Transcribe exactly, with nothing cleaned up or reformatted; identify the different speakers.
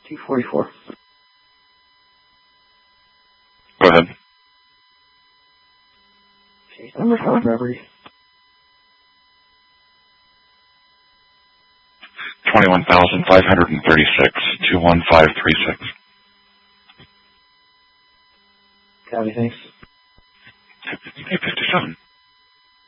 Speaker 1: two forty-four.
Speaker 2: Go ahead.
Speaker 1: Case number for robbery.
Speaker 2: Twenty-one thousand five hundred and thirty-six. Two one five three six.
Speaker 1: Copy, thanks.
Speaker 2: Fifty-seven.